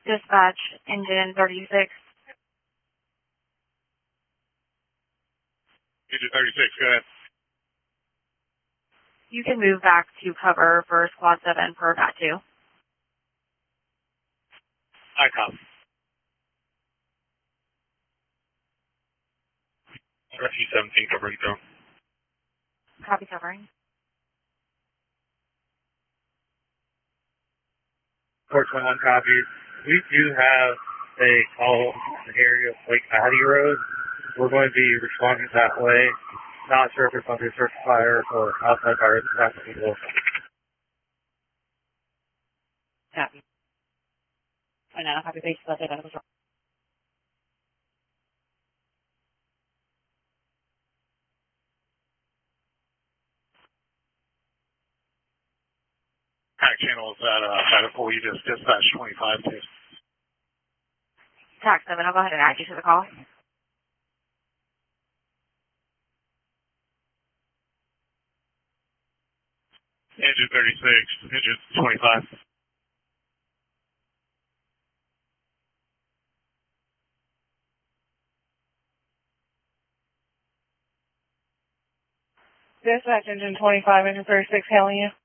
Dispatch, engine 36. Engine 36, go ahead. You can move back to cover for Squad 7 for PAT 2. ICOM. Rescue 17 covering through. Copy covering. Port 21 copies. We do have a call in the area of Lake Patty Road. We're going to be responding that way. Not sure if it's under search fire or outside fire. That's what we will. Copy. I know, copy base, but that was wrong. Pack channel is at 4, you just dispatch 25 to. TAC 7, I'll go ahead and add you to the call. Engine 36, engine 25. Dispatch, engine 25, engine 36, hailing you.